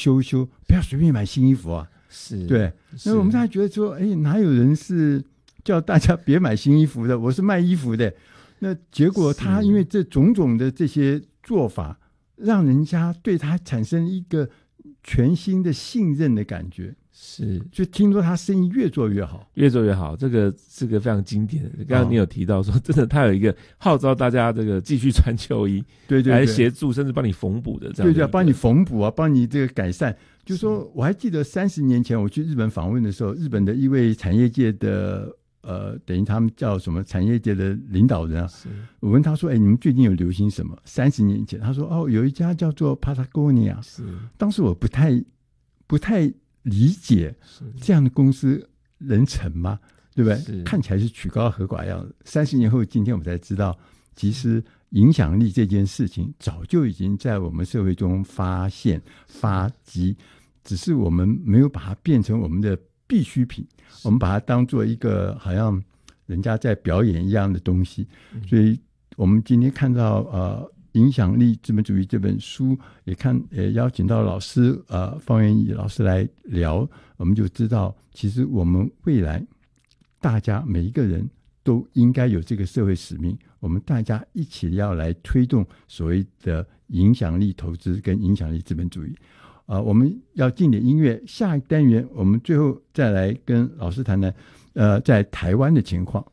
修修，不要随便买新衣服啊。 是， 对。那我们大家觉得说，哪有人是叫大家别买新衣服的？我是卖衣服的。那结果他因为这种种的这些做法，让人家对他产生一个全新的信任的感觉。 是， 就听说他生意越做越好， 越做越好，这个非常经典的。刚刚你有提到说，真的他有一个号召大家这个继续穿旧衣， 对， 来协助甚至帮你缝补的这样。 对，帮你缝补啊，帮你这个改善。就说我还记得30年前我去日本访问的时候，日本的一位产业界的等于他们叫什么产业界的领导人啊，我问他说：“你们最近有流行什么？”30年前，他说：“有一家叫做 Patagonia。”当时我不太理解这样的公司能成吗？对不对？看起来是曲高和寡样的。30年后，今天我们才知道，其实影响力这件事情早就已经在我们社会中发现发迹，只是我们没有把它变成我们的必需品，我们把它当做一个好像人家在表演一样的东西。所以我们今天看到影响力资本主义这本书，也邀请到老师方元乙老师来聊，我们就知道其实我们未来大家每一个人都应该有这个社会使命，我们大家一起要来推动所谓的影响力投资跟影响力资本主义。我们要进点音乐，下一单元我们最后再来跟老师谈谈在台湾的情况。